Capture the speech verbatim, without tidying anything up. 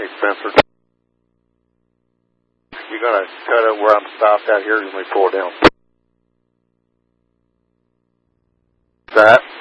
Hey, Spencer. You're going to cut it where I'm stopped out here and we pull it down. That?